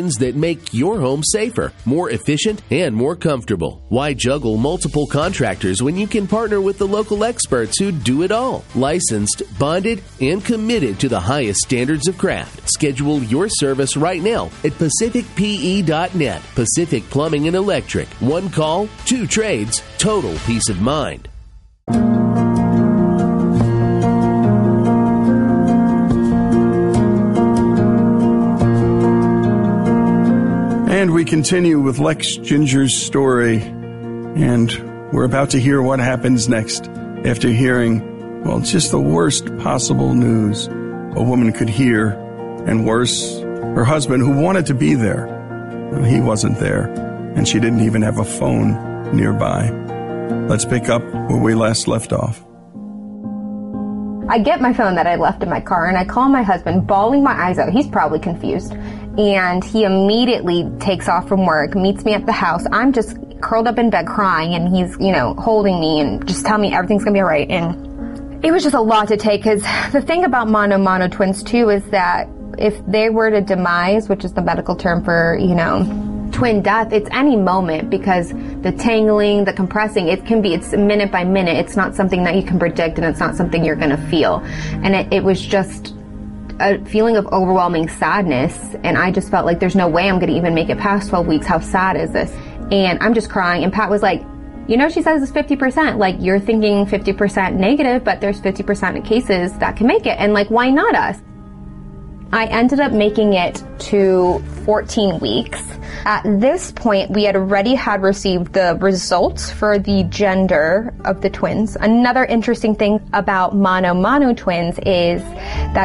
that make your home safer, more efficient, and more comfortable. Why juggle multiple contractors when you can partner with the local experts who do it all? Licensed, bonded, and committed to the highest standards of craft. Schedule your service right now at PacificPE.net. Pacific Plumbing and Electric. One call, two trades, total peace of mind. And we continue with Lex Ginger's story, and we're about to hear what happens next after hearing, well, just the worst possible news a woman could hear, and worse, her husband who wanted to be there. Well, he wasn't there, and she didn't even have a phone nearby. Let's pick up where we last left off. I get my phone that I left in my car, and I call my husband, bawling my eyes out. He's probably confused. And he immediately takes off from work, meets me at the house. I'm just curled up in bed crying, and he's, holding me and just telling me everything's going to be all right. And it was just a lot to take, because the thing about mono twins, too, is that if they were to demise, which is the medical term for, twin death, it's any moment, because the tangling, the compressing, it's minute by minute. It's not something that you can predict, and it's not something you're going to feel. And it was just a feeling of overwhelming sadness, and I just felt like there's no way I'm going to even make it past 12 weeks. How sad is this? And I'm just crying, and Pat was like, she says it's 50%. Like, you're thinking 50% negative, but there's 50% of cases that can make it, and why not us? I ended up making it to 14 weeks. At this point, we had already received the results for the gender of the twins. Another interesting thing about mono twins is that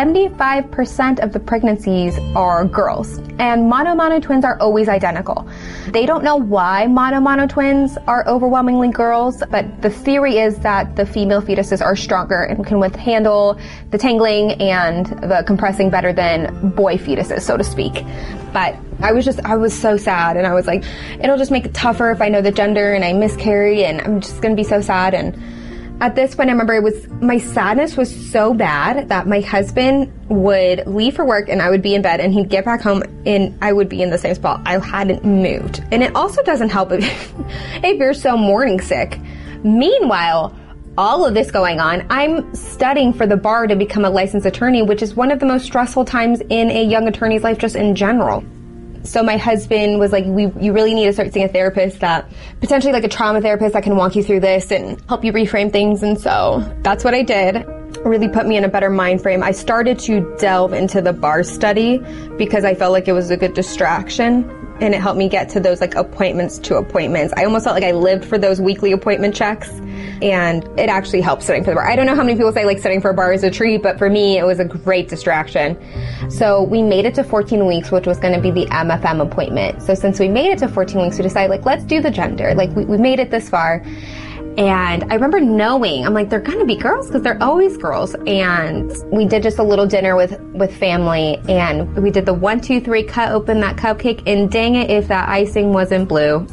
75% of the pregnancies are girls, and mono twins are always identical. They don't know why mono twins are overwhelmingly girls, but the theory is that the female fetuses are stronger and can handle the tangling and the compressing better than boy fetuses, so to speak. But I was so sad, and I was like, it'll just make it tougher if I know the gender and I miscarry, and I'm just going to be so sad. And at this point, I remember my sadness was so bad that my husband would leave for work, and I would be in bed, and he'd get back home, and I would be in the same spot. I hadn't moved. And it also doesn't help if you're so morning sick. Meanwhile, all of this going on, I'm studying for the bar to become a licensed attorney, which is one of the most stressful times in a young attorney's life, just in general. So my husband was like, you really need to start seeing a therapist, that potentially like a trauma therapist that can walk you through this and help you reframe things. And so that's what I did. It really put me in a better mind frame. I started to delve into the bar study because I felt like it was a good distraction, and it helped me get to those appointments to appointments. I almost felt like I lived for those weekly appointment checks, and it actually helped studying for the bar. I don't know how many people say studying for a bar is a treat, but for me, it was a great distraction. So we made it to 14 weeks, which was going to be the MFM appointment. So since we made it to 14 weeks, we decided, let's do the gender. We made it this far. And I remember knowing, I'm like, they're going to be girls because they're always girls. And we did just a little dinner with family, and we did the 1, 2, 3, cut open that cupcake, and dang it if that icing wasn't blue.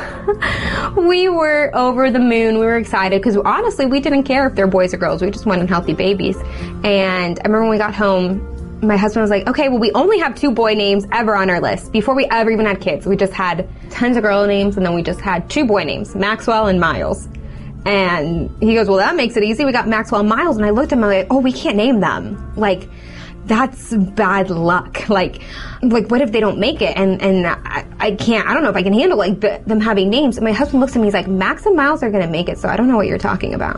We were over the moon. We were excited because honestly, we didn't care if they're boys or girls. We just wanted healthy babies. And I remember when we got home, my husband was like, okay, well, we only have 2 boy names ever on our list. Before we ever even had kids, we just had tons of girl names, and then we just had 2 boy names, Maxwell and Miles. And he goes, well, that makes it easy. We got Maxwell and Miles. And I looked at him, I'm like, oh, we can't name them. That's bad luck. What if they don't make it? And I don't know if I can handle them having names. And my husband looks at me, he's like, Max and Miles are going to make it, so I don't know what you're talking about.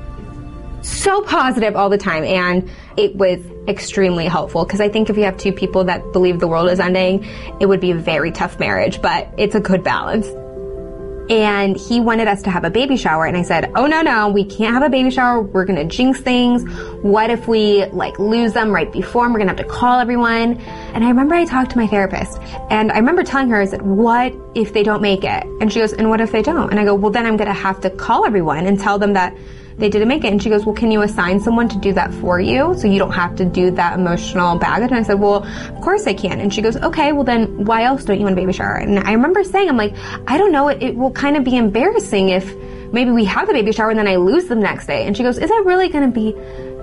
So positive all the time. And it was extremely helpful, because I think if you have 2 people that believe the world is ending, it would be a very tough marriage, but it's a good balance. And he wanted us to have a baby shower. And I said, oh, no, we can't have a baby shower. We're going to jinx things. What if we lose them right before, and we're going to have to call everyone? And I remember I talked to my therapist, and I remember telling her, I said, what if they don't make it? And she goes, and what if they don't? And I go, well, then I'm going to have to call everyone and tell them that they didn't make it. And she goes, well, can you assign someone to do that for you so you don't have to do that emotional baggage? And I said, well, of course I can. And she goes, okay, well then why else don't you want a baby shower? And I remember saying, I'm like, I don't know, it will kind of be embarrassing if maybe we have the baby shower and then I lose them next day. And she goes, is that really going to be,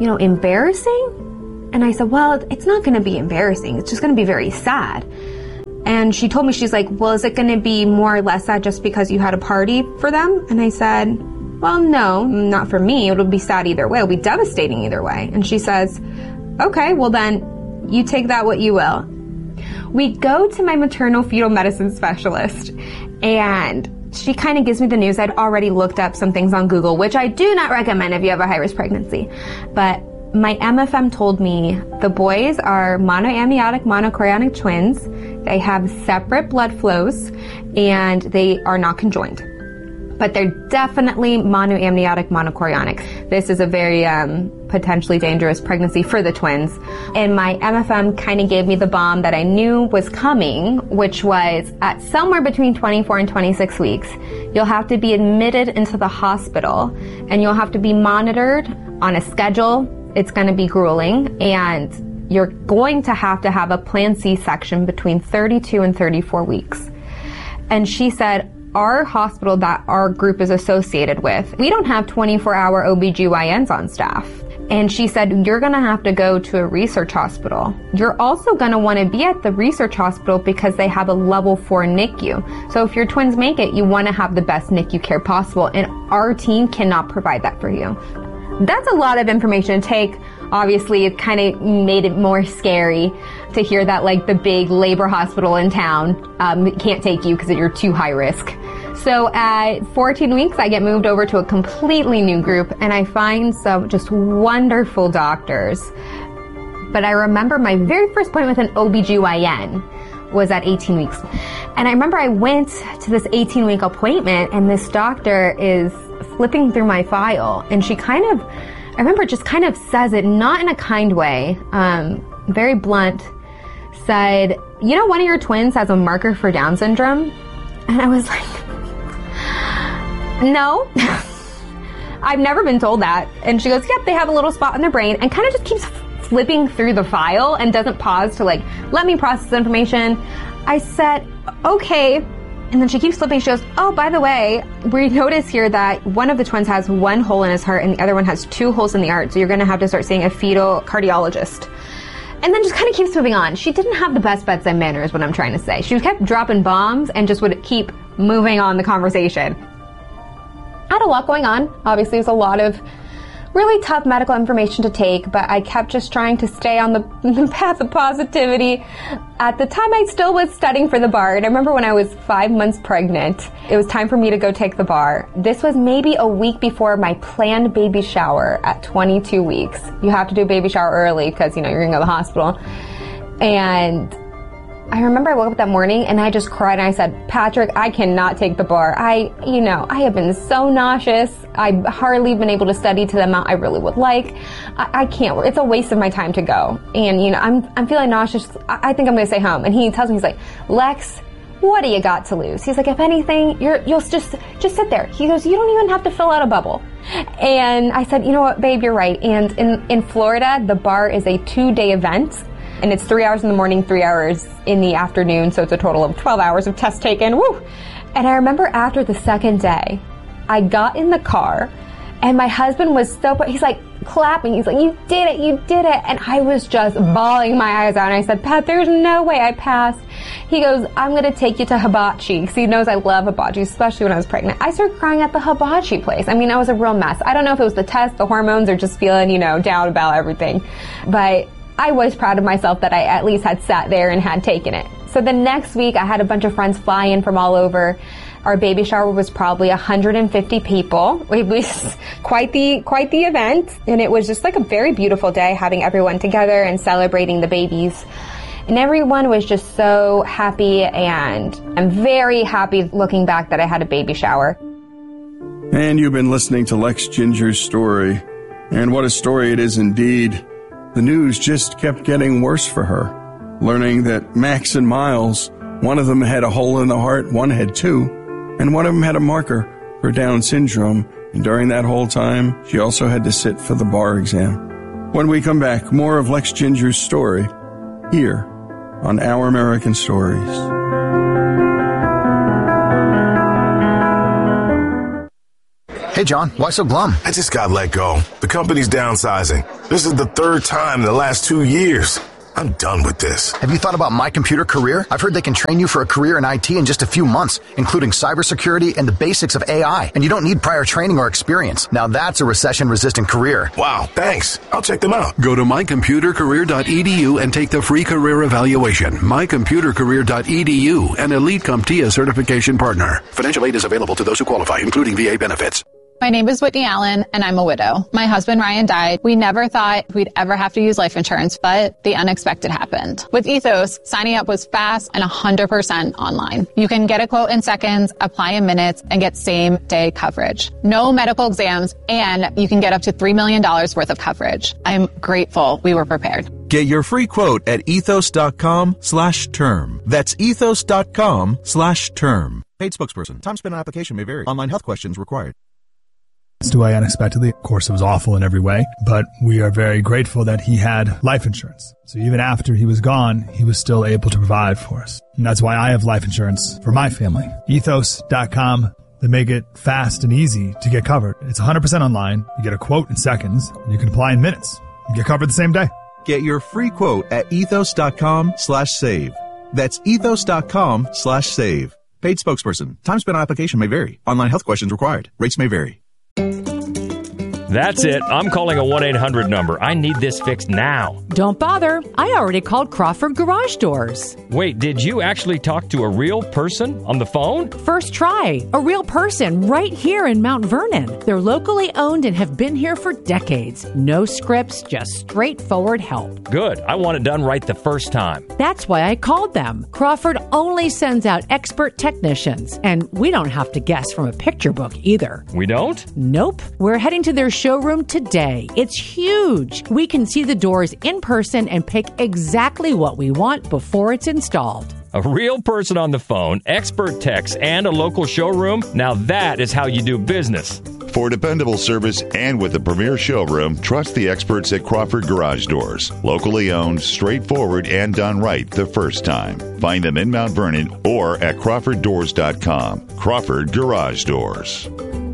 embarrassing? And I said, well, it's not going to be embarrassing. It's just going to be very sad. And she told me, she's like, well, is it going to be more or less sad just because you had a party for them? And I said, well, no, not for me. It'll be sad either way. It'll be devastating either way. And she says, okay, well then you take that what you will. We go to my maternal fetal medicine specialist, and she kind of gives me the news. I'd already looked up some things on Google, which I do not recommend if you have a high-risk pregnancy. But my MFM told me the boys are monoamniotic monochorionic twins. They have separate blood flows, and they are not conjoined. But they're definitely monoamniotic monochorionic. This is a very potentially dangerous pregnancy for the twins. And my MFM kind of gave me the bomb that I knew was coming, which was at somewhere between 24 and 26 weeks, you'll have to be admitted into the hospital, and you'll have to be monitored on a schedule. It's going to be grueling, and you're going to have a planned C-section between 32 and 34 weeks. And she said, our hospital that our group is associated with, we don't have 24-hour OBGYNs on staff. And she said, you're going to have to go to a research hospital. You're also going to want to be at the research hospital because they have a level 4 NICU. So if your twins make it, you want to have the best NICU care possible. And our team cannot provide that for you. That's a lot of information to take. Obviously, it kind of made it more scary to hear that, like, the big labor hospital in town can't take you because you're too high risk. So at 14 weeks, I get moved over to a completely new group, and I find some just wonderful doctors. But I remember my very first appointment with an OBGYN was at 18 weeks. And I remember I went to this 18-week appointment, and this doctor is flipping through my file, and she I remember just kind of says it, not in a kind way, very blunt, said, you know, one of your twins has a marker for Down syndrome? And I was like, no, I've never been told that. And she goes, yep, they have a little spot in their brain, and kind of just keeps flipping through the file and doesn't pause to, like, let me process the information. I said, okay. And then she keeps flipping. She goes, oh, by the way, we notice here that one of the twins has one hole in his heart and the other one has 2 holes in the heart. So you're going to have to start seeing a fetal cardiologist. And then just kind of keeps moving on. She didn't have the best bedside manner is what I'm trying to say. She kept dropping bombs and just would keep moving on the conversation. I had a lot going on. Obviously, it was a lot of really tough medical information to take, but I kept just trying to stay on the path of positivity. At the time, I still was studying for the bar, and I remember when I was 5 months pregnant, it was time for me to go take the bar. This was maybe a week before my planned baby shower at 22 weeks. You have to do a baby shower early because, you know, you're going to go to the hospital. And I remember I woke up that morning and I just cried and I said, Patrick, I cannot take the bar. I have been so nauseous. I've hardly been able to study to the amount I really would like. I can't. It's a waste of my time to go. And, you know, I'm feeling nauseous. I think I'm going to stay home. And he tells me, he's like, Lex, what do you got to lose? He's like, if anything, you'll just sit there. He goes, you don't even have to fill out a bubble. And I said, you know what, babe, you're right. And in Florida, the bar is a 2-day event. And it's 3 hours in the morning, 3 hours in the afternoon. So it's a total of 12 hours of test taken. Woo! And I remember after the second day, I got in the car and my husband was he's like clapping. He's like, you did it, you did it. And I was just bawling my eyes out. And I said, Pat, there's no way I passed. He goes, I'm going to take you to hibachi. Because he knows I love hibachi, especially when I was pregnant. I started crying at the hibachi place. I mean, I was a real mess. I don't know if it was the test, the hormones, or just feeling, down about everything. But I was proud of myself that I at least had sat there and had taken it. So the next week, I had a bunch of friends fly in from all over. Our baby shower was probably 150 people. It was quite the event. And it was just like a very beautiful day, having everyone together and celebrating the babies. And everyone was just so happy, and I'm very happy looking back that I had a baby shower. And you've been listening to Lex Ginger's story. And what a story it is indeed. The news just kept getting worse for her, learning that Max and Miles, one of them had a hole in the heart, one had 2, and one of them had a marker for Down syndrome. And during that whole time, she also had to sit for the bar exam. When we come back, more of Lex Ginger's story here on Our American Stories. Hey, John, why so glum? I just got let go. The company's downsizing. This is the 3rd time in the last 2 years. I'm done with this. Have you thought about My Computer Career? I've heard they can train you for a career in IT in just a few months, including cybersecurity and the basics of AI. And you don't need prior training or experience. Now that's a recession-resistant career. Wow, thanks. I'll check them out. Go to mycomputercareer.edu and take the free career evaluation. mycomputercareer.edu, an Elite CompTIA certification partner. Financial aid is available to those who qualify, including VA benefits. My name is Whitney Allen, and I'm a widow. My husband, Ryan, died. We never thought we'd ever have to use life insurance, but the unexpected happened. With Ethos, signing up was fast and 100% online. You can get a quote in seconds, apply in minutes, and get same-day coverage. No medical exams, and you can get up to $3 million worth of coverage. I'm grateful we were prepared. Get your free quote at ethos.com/term. That's ethos.com/term. Paid spokesperson. Time spent on application may vary. Online health questions required. Away unexpectedly. Of course, it was awful in every way, but we are very grateful that he had life insurance. So even after he was gone, he was still able to provide for us. And that's why I have life insurance for my family. Ethos.com. They make it fast and easy to get covered. It's 100% online. You get a quote in seconds, and you can apply in minutes. You get covered the same day. Get your free quote at ethos.com/save. That's ethos.com/save. Paid spokesperson. Time spent on application may vary. Online health questions required. Rates may vary. That's it. I'm calling a 1-800 number. I need this fixed now. Don't bother. I already called Crawford Garage Doors. Wait, did you actually talk to a real person on the phone? First try. A real person right here in Mount Vernon. They're locally owned and have been here for decades. No scripts, just straightforward help. Good. I want it done right the first time. That's why I called them. Crawford only sends out expert technicians, and we don't have to guess from a picture book either. We don't? Nope. We're heading to their showroom today. It's huge. We can see the doors in person and pick exactly what we want before it's installed. A real person on the phone, expert techs, and a local showroom? Now that is how you do business. For dependable service and with a premier showroom, trust the experts at Crawford Garage Doors. Locally owned, straightforward, and done right the first time. Find them in Mount Vernon or at crawforddoors.com. Crawford Garage Doors.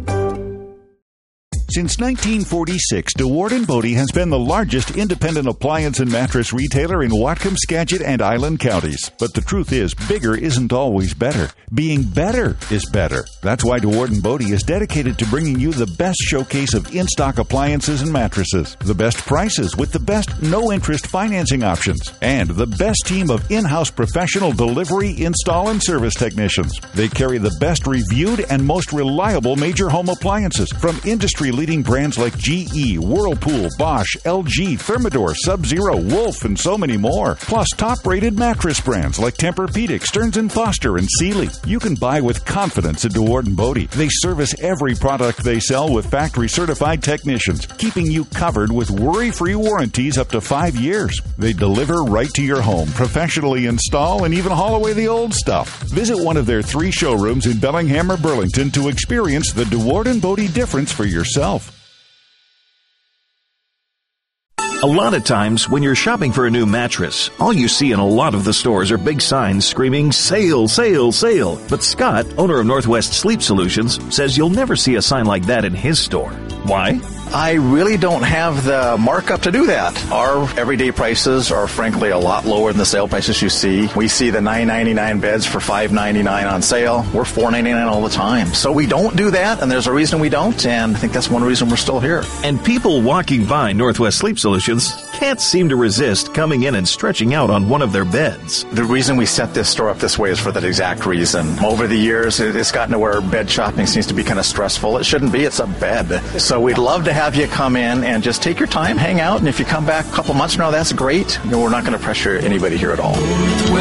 Since 1946, DeWard & Bodie has been the largest independent appliance and mattress retailer in Whatcom, Skagit, and Island counties. But the truth is, bigger isn't always better. Being better is better. That's why DeWard & Bodie is dedicated to bringing you the best showcase of in-stock appliances and mattresses, the best prices with the best no-interest financing options, and the best team of in-house professional delivery, install, and service technicians. They carry the best reviewed and most reliable major home appliances from industry-leading brands like GE, Whirlpool, Bosch, LG, Thermador, Sub-Zero, Wolf, and so many more. Plus top-rated mattress brands like Tempur-Pedic, Stearns & Foster, and Sealy. You can buy with confidence at DeWard & Bodie. They service every product they sell with factory-certified technicians, keeping you covered with worry-free warranties up to 5 years. They deliver right to your home, professionally install, and even haul away the old stuff. Visit one of their 3 showrooms in Bellingham or Burlington to experience the DeWard & Bodie difference for yourself. A lot of times, when you're shopping for a new mattress, all you see in a lot of the stores are big signs screaming, "Sale, sale, sale." But Scott, owner of Northwest Sleep Solutions, says you'll never see a sign like that in his store. Why? I really don't have the markup to do that. Our everyday prices are frankly a lot lower than the sale prices you see. We see the $9.99 beds for $5.99 on sale. We're $4.99 all the time. So we don't do that, and there's a reason we don't, and I think that's one reason we're still here. And people walking by Northwest Sleep Solutions can't seem to resist coming in and stretching out on one of their beds. The reason we set this store up this way is for that exact reason. Over the years, it's gotten to where bed shopping seems to be kind of stressful. It shouldn't be. It's a bed. So we'd love to have you come in and just take your time, hang out, and if you come back a couple months from now, that's great. We're not going to pressure anybody here at all.